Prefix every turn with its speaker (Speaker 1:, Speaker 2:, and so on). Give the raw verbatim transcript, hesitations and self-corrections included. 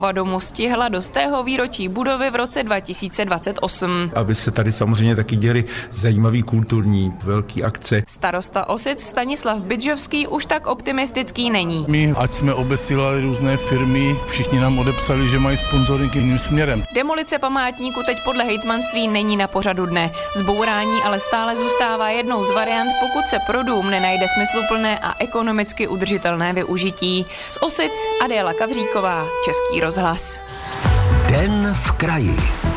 Speaker 1: Domu stihla do stého výročí budovy v roce dva tisíce dvacet osm.
Speaker 2: Aby se tady samozřejmě taky děly zajímavý kulturní velký akce.
Speaker 1: Starosta Osic Stanislav Bydžovský už tak optimistický není.
Speaker 3: My, ať jsme obesílali různé firmy, všichni nám odepsali, že mají sponzoring jiným směrem.
Speaker 1: Demolice památníku teď podle hejtmanství není na pořadu dne. Zbourání ale stále zůstává jednou z variant, pokud se pro dům nenajde smysluplné a ekonomicky udržitelné využití. Z Osic Adéla Kavříková, Český rozhlas.
Speaker 4: Den v kraji.